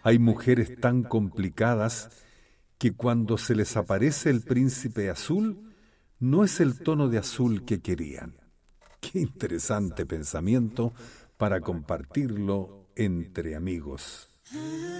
Hay mujeres tan complicadas que cuando se les aparece el príncipe azul, no es el tono de azul que querían. Qué interesante pensamiento para compartirlo entre amigos.